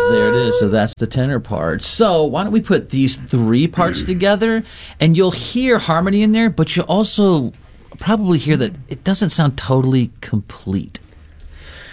There it is. So that's the tenor part. So why don't we put these three parts together, and you'll hear harmony in there, but you'll also probably hear that it doesn't sound totally complete.